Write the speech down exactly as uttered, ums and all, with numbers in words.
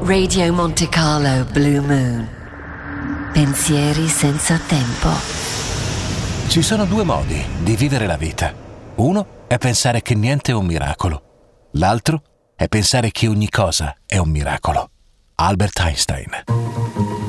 Radio Monte Carlo Blue Moon. Pensieri senza tempo. Ci sono due modi di vivere la vita. Uno è pensare che niente è un miracolo. L'altro è pensare che ogni cosa è un miracolo. Albert Einstein.